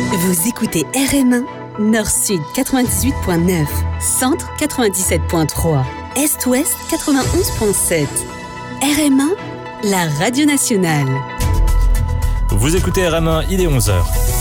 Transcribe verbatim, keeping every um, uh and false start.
Vous écoutez R M un, Nord-Sud quatre-vingt-dix-huit virgule neuf, Centre quatre-vingt-dix-sept virgule trois, Est-Ouest quatre-vingt-onze virgule sept. R M un, la radio nationale. Vous écoutez R M un, il est onze heures.